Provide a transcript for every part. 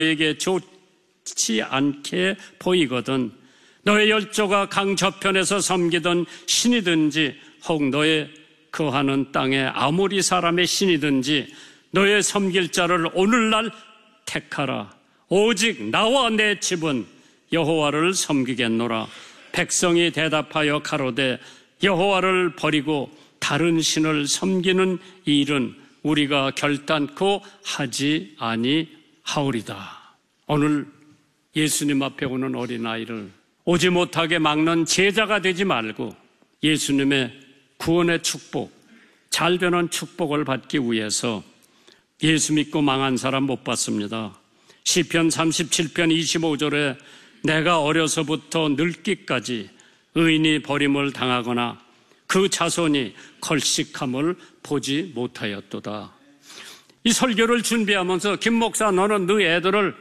너에게 좋지 않게 보이거든 너의 열조가 강 저편에서 섬기던 신이든지 혹 너의 거하는 땅에 아모리 사람의 신이든지 너의 섬길 자를 오늘날 택하라. 오직 나와 내 집은 여호와를 섬기겠노라. 백성이 대답하여 가로되 여호와를 버리고 다른 신을 섬기는 일은 우리가 결단코 하지 아니하오리다. 오늘 예수님 앞에 오는 어린아이를 오지 못하게 막는 제자가 되지 말고 예수님의 구원의 축복, 잘 되는 축복을 받기 위해서 예수 믿고 망한 사람 못 봤습니다. 시편 37편 25절에 내가 어려서부터 늙기까지 의인이 버림을 당하거나 그 자손이 걸식함을 보지 못하였도다. 이 설교를 준비하면서 김 목사 너는 네 애들을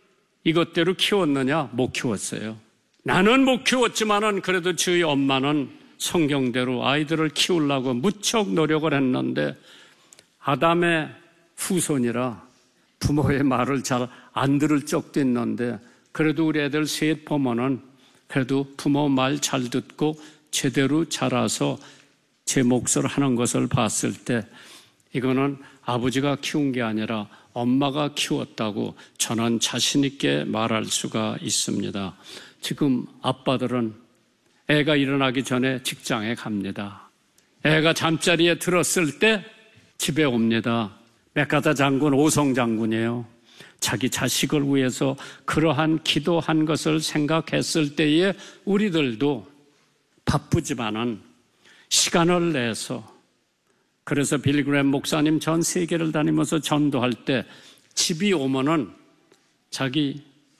이것대로 키웠느냐? 못 키웠어요. 나는 못 키웠지만은 그래도 저희 엄마는 성경대로 아이들을 키우려고 무척 노력을 했는데 아담의 후손이라 부모의 말을 잘 안 들을 적도 있는데 그래도 우리 애들 셋 보면은 그래도 부모 말 잘 듣고 제대로 자라서 제 몫을 하는 것을 봤을 때 이거는 아버지가 키운 게 아니라 엄마가 키웠다고 저는 자신 있게 말할 수가 있습니다. 지금 아빠들은 애가 일어나기 전에 직장에 갑니다. 애가 잠자리에 들었을 때 집에 옵니다. 메가다 장군 오성 장군이에요. 자기 자식을 위해서 그러한 기도한 것을 생각했을 때에 우리들도 바쁘지만은 시간을 내서 그래서 빌그램 목사님 전 세계를 다니면서 전도할 때 집이 오면은 자기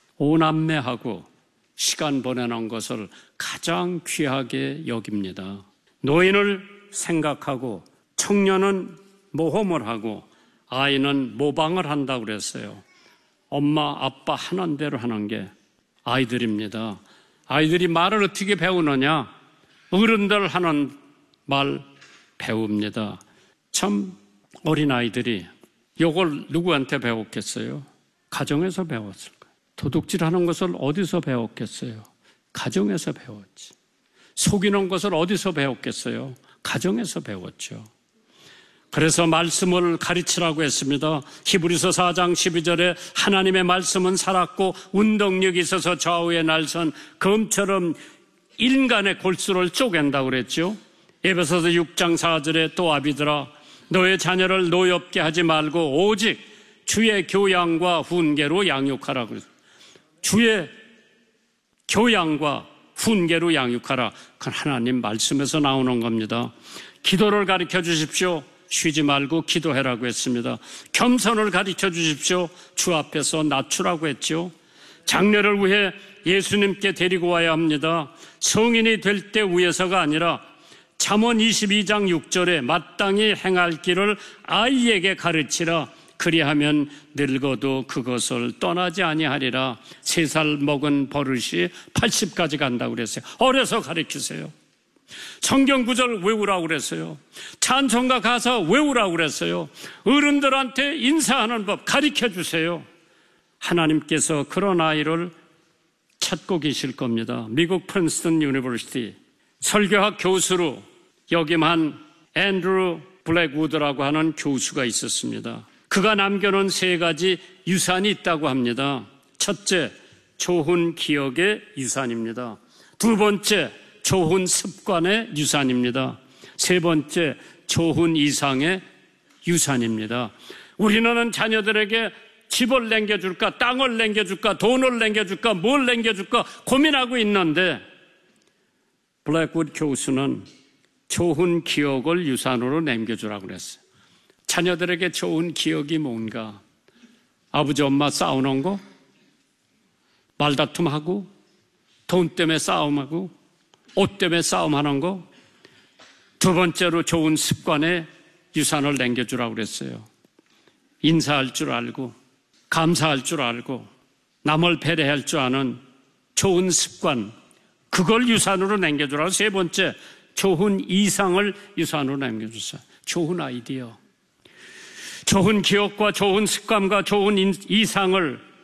오남매하고 시간 보내는 것을 가장 귀하게 여깁니다. 노인을 생각하고 청년은 모험을 하고 아이는 모방을 한다고 그랬어요. 엄마, 아빠 하는 대로 하는 게 아이들입니다. 아이들이 말을 어떻게 배우느냐? 어른들 하는 말 배웁니다. 참 어린아이들이 이걸 누구한테 배웠겠어요? 가정에서 배웠을 거예요. 도둑질하는 것을 어디서 배웠겠어요? 가정에서 배웠지. 속이는 것을 어디서 배웠겠어요? 가정에서 배웠죠. 그래서 말씀을 가르치라고 했습니다. 히브리서 4장 12절에 하나님의 말씀은 살았고 운동력이 있어서 좌우에 날선 검처럼 인간의 골수를 쪼갠다고 그랬죠. 에베소서 6장 4절에 또 아비들아 너의 자녀를 노엽게 하지 말고 오직 주의 교양과 훈계로 양육하라 그랬어요. 주의 교양과 훈계로 양육하라. 그건 하나님 말씀에서 나오는 겁니다. 기도를 가르쳐 주십시오. 쉬지 말고 기도해라고 했습니다. 겸손을 가르쳐 주십시오. 주 앞에서 낮추라고 했죠. 장래를 위해 예수님께 데리고 와야 합니다. 성인이 될 때 위해서가 아니라 잠언 22장 6절에 마땅히 행할 길을 아이에게 가르치라. 그리하면 늙어도 그것을 떠나지 아니하리라. 3살 먹은 버릇이 80까지 간다고 그랬어요. 어려서 가르치세요. 성경 구절 외우라고 그랬어요. 찬송가 가사 외우라고 그랬어요. 어른들한테 인사하는 법 가르쳐 주세요. 하나님께서 그런 아이를 찾고 계실 겁니다. 미국 프린스턴 유니버시티 설교학 교수로 역임한 앤드루 블랙우드라고 하는 교수가 있었습니다. 그가 남겨놓은 3가지 유산이 있다고 합니다. 첫째, 좋은 기억의 유산입니다. 두 번째, 좋은 습관의 유산입니다. 세 번째, 좋은 이상의 유산입니다. 우리는 자녀들에게 집을 남겨줄까, 땅을 남겨줄까, 돈을 남겨줄까, 뭘 남겨줄까 고민하고 있는데 블랙우드 교수는 좋은 기억을 유산으로 남겨주라고 그랬어요. 자녀들에게 좋은 기억이 뭔가? 아버지 엄마 싸우는 거? 말다툼하고? 돈 때문에 싸움하고? 옷 때문에 싸움하는 거? 두 번째로 좋은 습관의 유산을 남겨주라고 그랬어요. 인사할 줄 알고 감사할 줄 알고 남을 배려할 줄 아는 좋은 습관, 그걸 유산으로 남겨주라고. 세 번째, 좋은 이상을 유산으로 남겨주세요. 좋은 아이디어, 좋은 기억과 좋은 습관과 좋은 이상을